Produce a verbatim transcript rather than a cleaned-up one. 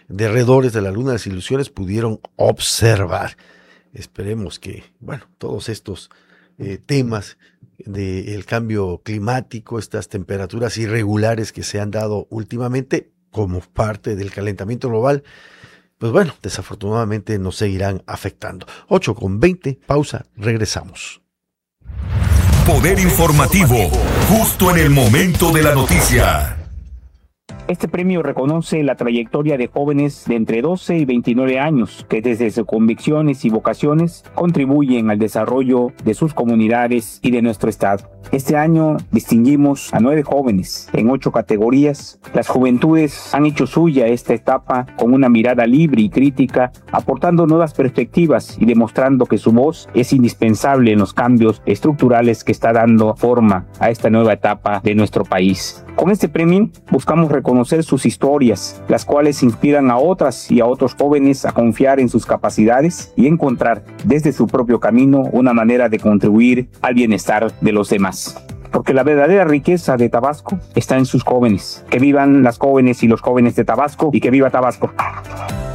derredores de la Luna de las Ilusiones pudieron observar. Esperemos que, bueno, todos estos eh, temas del cambio climático, estas temperaturas irregulares que se han dado últimamente como parte del calentamiento global, pues bueno, desafortunadamente nos seguirán afectando. ocho con veinte, pausa, regresamos. Poder informativo, justo en el momento de la noticia. Este premio reconoce la trayectoria de jóvenes de entre doce y veintinueve años que desde sus convicciones y vocaciones contribuyen al desarrollo de sus comunidades y de nuestro estado. Este año distinguimos a nueve jóvenes en ocho categorías. Las juventudes han hecho suya esta etapa con una mirada libre y crítica, aportando nuevas perspectivas y demostrando que su voz es indispensable en los cambios estructurales que está dando forma a esta nueva etapa de nuestro país. Con este premio buscamos reconocer sus historias, las cuales inspiran a otras y a otros jóvenes a confiar en sus capacidades y encontrar desde su propio camino una manera de contribuir al bienestar de los demás. Porque la verdadera riqueza de Tabasco está en sus jóvenes. Que vivan las jóvenes y los jóvenes de Tabasco y que viva Tabasco.